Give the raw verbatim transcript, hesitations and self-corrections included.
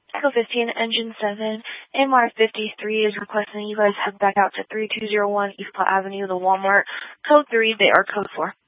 Echo fifteen, Engine seven, M R fifty-three is requesting you guys head back out to three two zero one East Platte Avenue, the Walmart. Code three, they are code four.